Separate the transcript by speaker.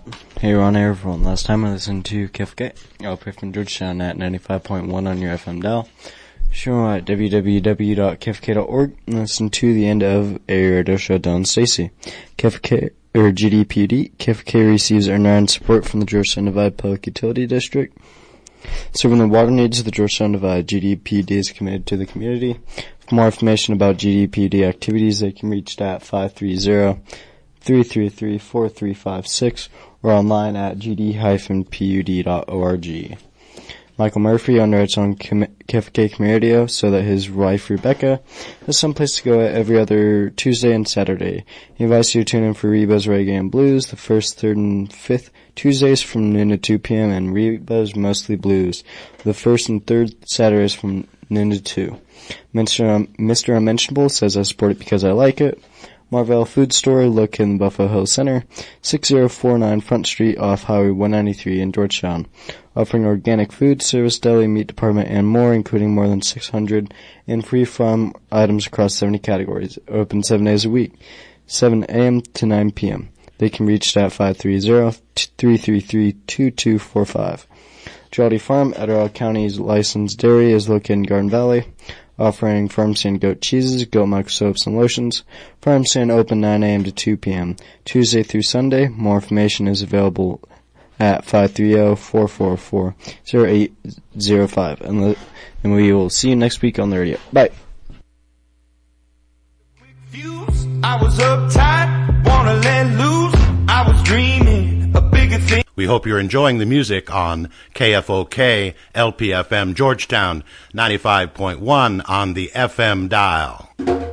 Speaker 1: Hey Ron, hey everyone. Last time I listened to KFK, LP from Georgetown at 95.1 on your FM dial. Show at www.kfk.org and listen to the end of a radio show Don Stacy. KFK, or GDPD, KFK receives earned support from the Georgetown Divide Public Utility District. Serving the water needs of the Georgetown Divide, GDPD is committed to the community. For more information about GDPD activities, they can reach at 530-333-4356 or online at gd-pud.org. Michael Murphy underwrites on KFK Community Radio so that his wife Rebecca has someplace to go every other Tuesday and Saturday. He invites you to tune in for Reba's Reggae and Blues the first, third, and fifth Tuesdays from noon to 2 p.m. and Reba's Mostly Blues the first and third Saturdays from noon to 2. Mr. Unmentionable says I support it because I like it. Marvell Food Store, located in Buffalo Hills Center, 6049 Front Street off Highway 193 in Georgetown. Offering organic food, service, deli, meat department, and more, including more than 600 in free-from items across 70 categories. Open 7 days a week, 7 a.m. to 9 p.m. They can reach at 530-333-2245. Giraldi Farm, Etowah County's licensed dairy, is located in Garden Valley, offering farm stand goat cheeses, goat milk soaps, and lotions. Farm stand open 9 a.m. to 2 p.m. Tuesday through Sunday. More information is available at 530-444-0805. And we will see you next week on the radio. Bye.
Speaker 2: I was uptight, wanna let loose. I was dreaming a bigger thing.
Speaker 3: We hope you're enjoying the music on KFOK LPFM Georgetown 95.1 on the FM dial.